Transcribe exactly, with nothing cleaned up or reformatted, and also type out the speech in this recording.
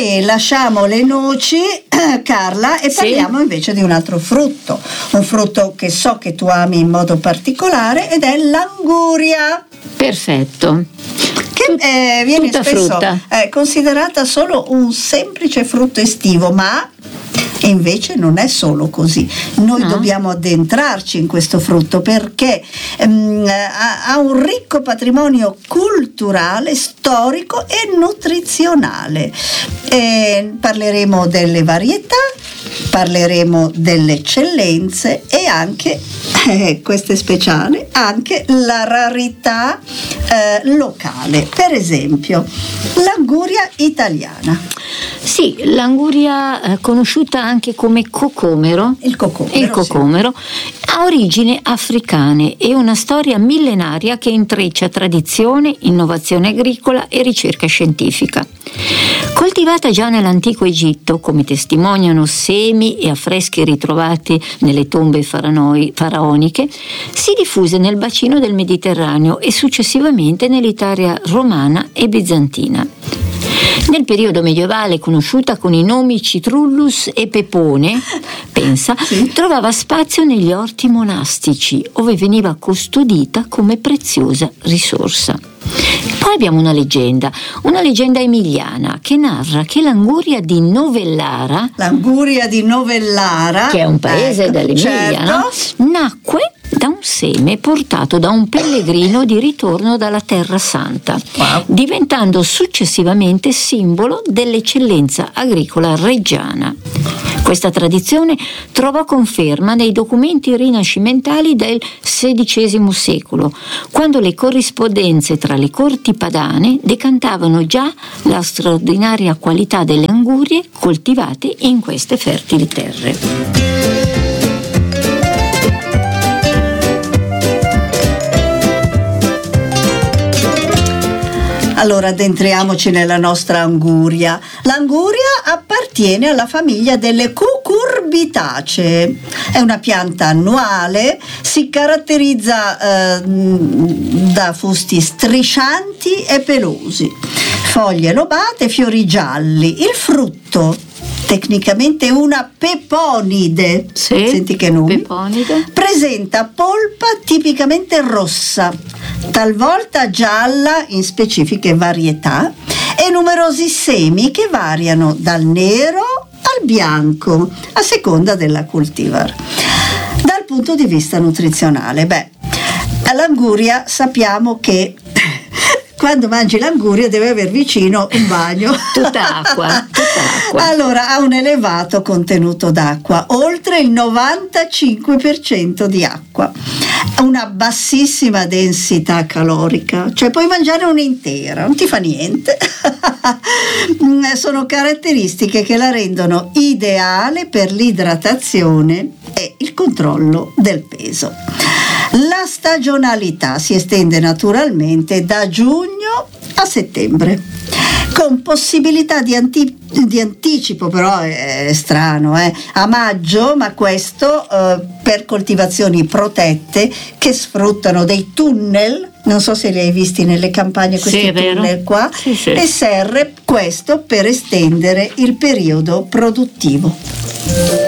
Poi lasciamo le noci, Carla, e parliamo sì. invece di un altro frutto, un frutto che so che tu ami in modo particolare, ed è l'anguria. Perfetto. Che eh, viene Tutta spesso eh, considerata solo un semplice frutto estivo, ma invece non è solo così. Noi no. dobbiamo addentrarci in questo frutto perché um, ha, ha un ricco patrimonio culturale, storico e nutrizionale. E parleremo delle varietà, parleremo delle eccellenze e anche, eh, questo è speciale, anche la rarità eh, locale. Per esempio, l'anguria italiana. Sì, l'anguria eh, conosciuta anche come cocomero, il cocomero, il cocomero sì. ha origini africane e una storia millenaria che intreccia tradizione, innovazione agricola e ricerca scientifica. Coltivata già nell'antico Egitto, come testimoniano semi e affreschi ritrovati nelle tombe faranoi, faraoniche, si diffuse nel bacino del Mediterraneo e successivamente nell'Italia romana e bizantina. Nel periodo medievale, conosciuta con i nomi Citrullus e Pepone, pensa, sì. trovava spazio negli orti monastici, ove veniva custodita come preziosa risorsa. Poi abbiamo una leggenda, una leggenda emiliana che narra che l'anguria di Novellara, l'anguria di Novellara, che è un paese ecco, dell'Emilia, certo. no? nacque da un seme portato da un pellegrino di ritorno dalla Terra Santa, wow. diventando successivamente simbolo dell'eccellenza agricola reggiana. Questa tradizione trova conferma nei documenti rinascimentali del sedicesimo secolo, quando le corrispondenze tra le corti padane decantavano già la straordinaria qualità delle angurie coltivate in queste fertili terre. Allora addentriamoci nella nostra anguria. L'anguria appartiene alla famiglia delle cucurbitacee. È una pianta annuale, si caratterizza eh, da fusti striscianti e pelosi, foglie lobate, fiori gialli. Il frutto, tecnicamente una peponide, sì, senti che nome, peponide. Presenta polpa tipicamente rossa, talvolta gialla in specifiche varietà, e numerosi semi che variano dal nero al bianco a seconda della cultivar. Dal punto di vista nutrizionale, beh, all'anguria sappiamo che quando mangi l'anguria deve aver vicino un bagno. Tutta acqua, tutta acqua. Allora, ha un elevato contenuto d'acqua, oltre il novantacinque per cento di acqua, una bassissima densità calorica, cioè puoi mangiare un'intera, non ti fa niente. Sono caratteristiche che la rendono ideale per l'idratazione e il controllo del peso. La stagionalità si estende naturalmente da giugno a settembre, con possibilità di, anti- di anticipo, però è, è strano, eh, a maggio, ma questo eh, per coltivazioni protette che sfruttano dei tunnel, non so se li hai visti nelle campagne questi sì, tunnel qua, sì, sì. e serve questo per estendere il periodo produttivo.